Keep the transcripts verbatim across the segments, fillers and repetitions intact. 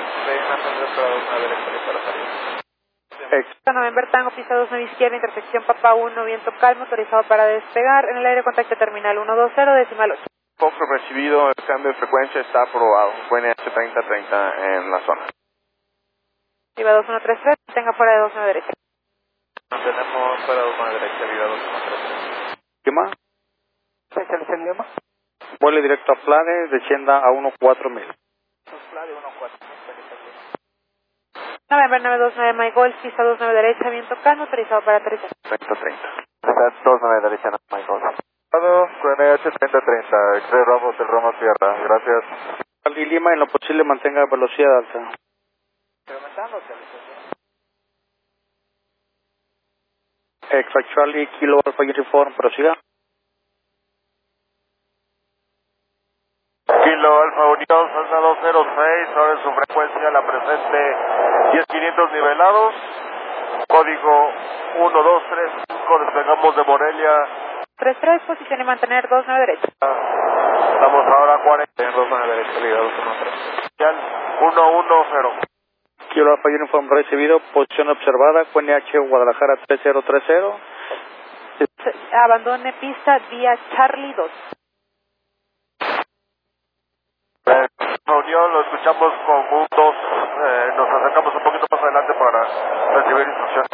November Tango, pista dos nueve izquierda, intersección Papa uno, viento calmo, autorizado para despegar. En el aire contacto terminal uno dos cero, decimal ocho. Poco recibido, el cambio de frecuencia está aprobado. Fue N H treinta treinta en la zona. Viva dos uno tres tres, tenga fuera de dos nueve derecha. Tenemos fuera de dos nueve derecha, Viva dos uno tres tres. ¿Lima? Especialista en Lima. Vuele directo a Plades, descienda a uno cuatro mil. Plades uno cuatro. November nueve dos nueve, My Golf, pista dos nueve derecha, viento calmo, autorizado para aterrizar. treinta treinta. dos nueve derecha, My Golf. Con N H treinta treinta, X-Ray Bravo del Roma Sierra, gracias. Charlie Lima, en lo posible mantenga velocidad alta. Incrementando, Extra Charlie, Kilo Alpha Uniform, prosiga. Kilo Alfa Unión, Salsa dos cero seis, sobre su frecuencia la presente diez quinientos nivelados, código uno dos tres cinco, despegamos de Morelia. tres tres, posición y mantener dos nueve derecha. Estamos ahora a cuarenta, dos nueve derecha, Liga dos uno tres. uno uno cero. Kilo Alpha Uniform recibido, posición observada, Q N H Guadalajara tres cero tres cero. Abandone pista vía Charlie dos. Unión, lo escuchamos con un dos, eh, nos acercamos un poquito más adelante para recibir instrucciones.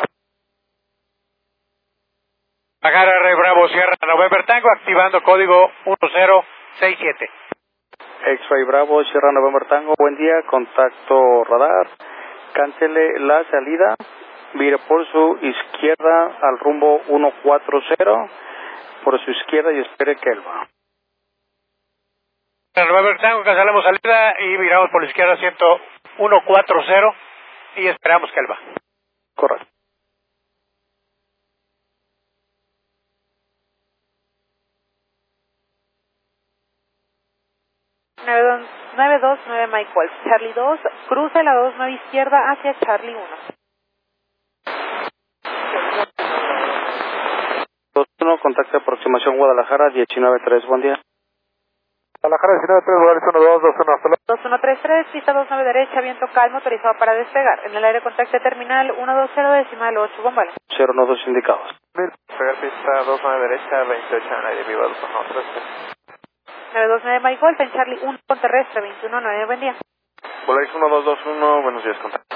Agarra Rey Bravo Sierra November Tango, activando código uno cero seis siete. X-Ray Bravo Sierra November Tango, buen día, contacto radar, cancele la salida, vire por su izquierda al rumbo uno cuatro cero, por su izquierda y espere que él va. November Tango, cancelamos salida y viramos por la izquierda ciento uno cuatro cero y esperamos que él va. Correcto. nueve dos nueve Mike Wolf, Charlie dos, cruce la dos nueve izquierda hacia Charlie uno. dos uno, contacto de aproximación Guadalajara diecinueve tres, buen día. Guadalajara diecinueve tres, lugares uno dos dos uno, hasta luego. dos uno tres tres, pista dos nueve derecha, viento calmo, autorizado para despegar. En el aire contacto terminal uno dos cero, decimal ocho, bombales. cero uno dos indicados. Pegar pista dos nueve derecha, veintiocho en el aire, Viva dos uno tres tres. nueve dos nueve Mike Golf, en Charlie uno con terrestre, veintiuno nueve, buen día. Polaris uno dos dos uno, buenos días, contacto.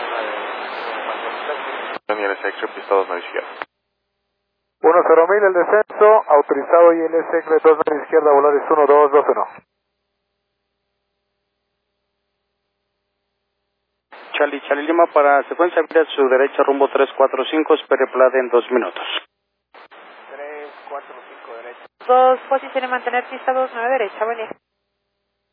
Daniel Sexo, pista dos nueve izquierda. uno cero mil el descenso, autorizado I L S dos nueve izquierda, Volaris uno dos dos uno. Charlie, Charlie Lima para secuencia vira a su derecha rumbo tres cuatro cinco, espere Plade en dos minutos. tres cuatro cinco derecha. Dos, posición y mantener pista dos nueve derecha, buen día.